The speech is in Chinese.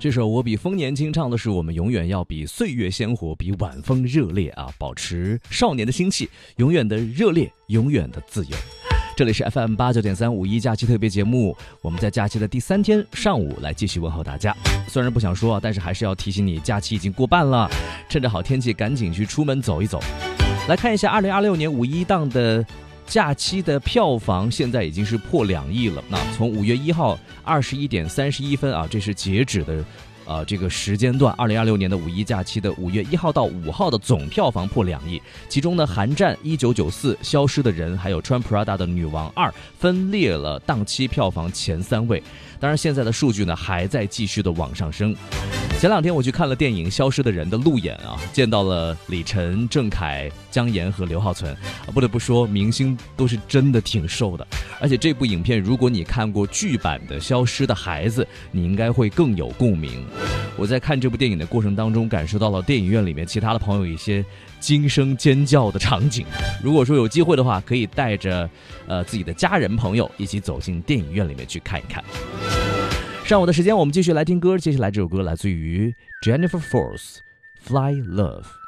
这首我比风年轻唱的是我们永远要比岁月鲜活，比晚风热烈啊！保持少年的心气，永远的热烈，永远的自由。这里是 FM89.3五一假期特别节目，我们在假期的第3天上午来继续问候大家。虽然不想说，但是还是要提醒你，假期已经过半了，趁着好天气赶紧去出门走一走。来看一下2026年五一档的假期的票房，现在已经是破2亿了。那从5月1号21点31分啊，这是截止的这个时间段，2026年的五一假期的5月1号到5号的总票房破2亿，其中呢，寒战、1994、消失的人，还有穿 Prada 的女王2分列了档期票房前3位。当然，现在的数据呢还在继续的往上升。前2天我去看了电影《消失的人》的路演啊，见到了李晨、郑恺、姜妍和刘浩存不得不说，明星都是真的挺瘦的。而且这部影片，如果你看过剧版的《消失的孩子》，你应该会更有共鸣。我在看这部电影的过程当中，感受到了电影院里面其他的朋友一些惊声尖叫的场景。如果说有机会的话，可以带着自己的家人朋友一起走进电影院里面去看一看。上午的时间，我们继续来听歌。接下来这首歌来自于 Jennifer Force， Fly Love。